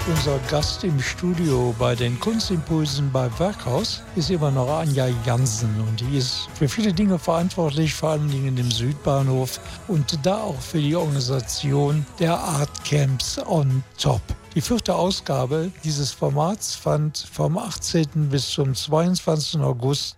Unser Gast im Studio bei den Kunstimpulsen bei Werkhaus ist immer noch Anja Jansen und die ist für viele Dinge verantwortlich, vor allen Dingen im Südbahnhof und da auch für die Organisation der Art Camps on Top. Die 4. Ausgabe dieses Formats fand vom 18. bis zum 22. August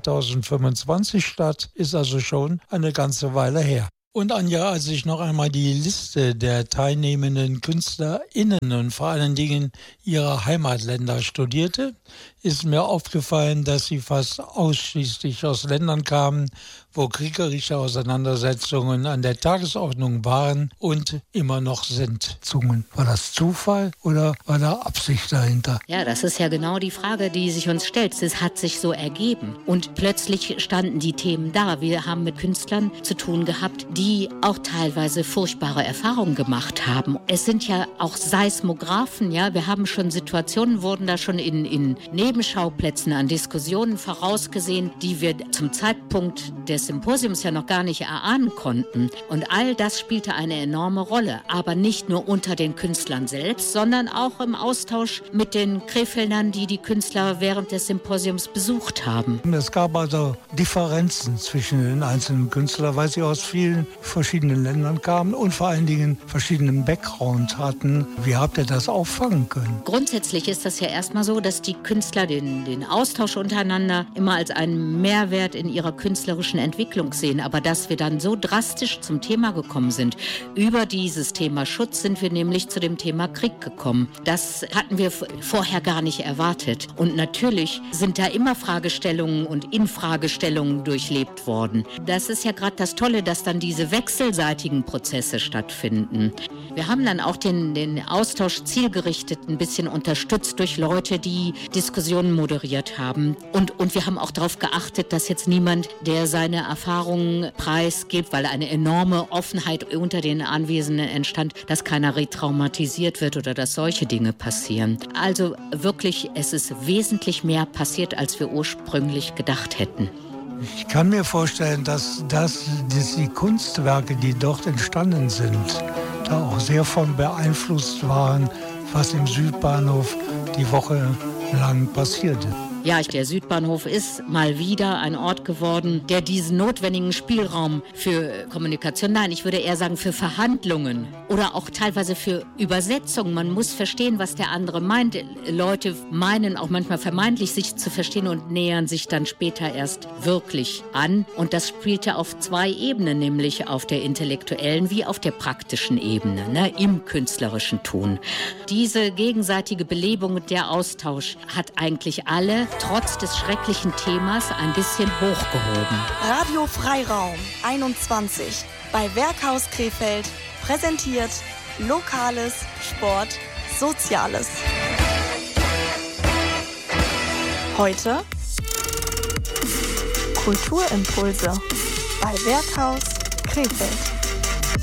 2025 statt, ist also schon eine ganze Weile her. Und Anja, als ich noch einmal die Liste der teilnehmenden KünstlerInnen und vor allen Dingen ihrer Heimatländer studierte, ist mir aufgefallen, dass sie fast ausschließlich aus Ländern kamen, wo kriegerische Auseinandersetzungen an der Tagesordnung waren und immer noch sind. War das Zufall oder war da Absicht dahinter? Ja, das ist ja genau die Frage, die sich uns stellt. Es hat sich so ergeben. Und plötzlich standen die Themen da. Wir haben mit Künstlern zu tun gehabt, die auch teilweise furchtbare Erfahrungen gemacht haben. Es sind ja auch Seismographen, ja. Wir haben schon Situationen, wurden da schon in Nebenschauplätzen an Diskussionen vorausgesehen, die wir zum Zeitpunkt des Symposiums ja noch gar nicht erahnen konnten. Und all das spielte eine enorme Rolle. Aber nicht nur unter den Künstlern selbst, sondern auch im Austausch mit den Krefeldern, die Künstler während des Symposiums besucht haben. Es gab also Differenzen zwischen den einzelnen Künstlern, weil sie aus vielen verschiedenen Ländern kamen und vor allen Dingen verschiedenen Background hatten. Wie habt ihr das auffangen können? Grundsätzlich ist das ja erstmal so, dass die Künstler den Austausch untereinander immer als einen Mehrwert in ihrer künstlerischen Entwicklung sehen. Aber dass wir dann so drastisch zum Thema gekommen sind, über dieses Thema Schutz sind wir nämlich zu dem Thema Krieg gekommen. Das hatten wir vorher gar nicht erwartet. Und natürlich sind da immer Fragestellungen und Infragestellungen durchlebt worden. Das ist ja gerade das Tolle, dass dann diese wechselseitigen Prozesse stattfinden. Wir haben dann auch den Austausch zielgerichtet ein bisschen unterstützt durch Leute, die Diskussionen moderiert haben. Und wir haben auch darauf geachtet, dass jetzt niemand, der seine Erfahrungen preisgibt, weil eine enorme Offenheit unter den Anwesenden entstand, dass keiner retraumatisiert wird oder dass solche Dinge passieren. Also wirklich, es ist wesentlich mehr passiert, als wir ursprünglich gedacht hätten. Ich kann mir vorstellen, dass die Kunstwerke, die dort entstanden sind, da auch sehr von beeinflusst waren, was im Südbahnhof die Woche lang passierte. Ja, der Südbahnhof ist mal wieder ein Ort geworden, der diesen notwendigen Spielraum für Kommunikation, nein, ich würde eher sagen für Verhandlungen oder auch teilweise für Übersetzungen. Man muss verstehen, was der andere meint. Leute meinen auch manchmal vermeintlich sich zu verstehen und nähern sich dann später erst wirklich an. Und das spielte auf 2 Ebenen, nämlich auf der intellektuellen wie auf der praktischen Ebene, im künstlerischen Tun. Diese gegenseitige Belebung und der Austausch hat eigentlich alle trotz des schrecklichen Themas ein bisschen hochgehoben. Radio Freiraum 21 bei Werkhaus Krefeld präsentiert Lokales, Sport, Soziales. Heute Kulturimpulse bei Werkhaus Krefeld.